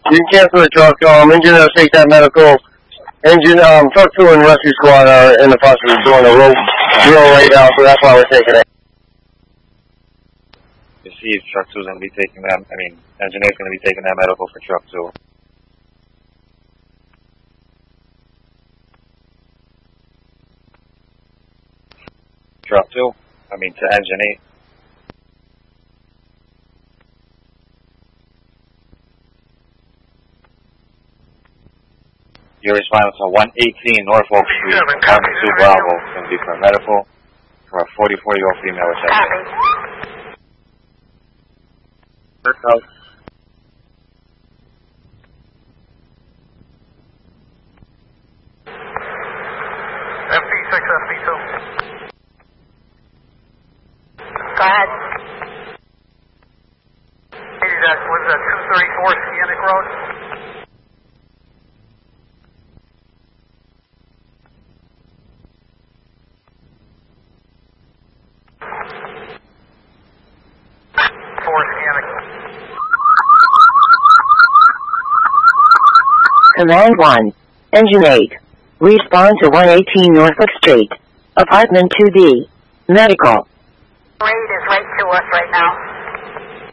You can cancel the truck. Engine take that medical. Truck 2 and rescue squad are in the process of doing a rope drill right now, so that's why we're taking it. You see if truck 2 is going to be taking that, engine 8 is going to be taking that medical for truck 2. Truck 2, to engine 8. You're responding to 118 Norfolk Street, apartment 2 Bravo. It's going to be for a medical for a 44-year-old female with sepsis. FP6, FP2. Go ahead. Hey, was that 234 Scenic Road? Command 1. Engine 8. Respond to 118 Norfolk Street. Apartment 2B. Medical. Raid is right to us right now.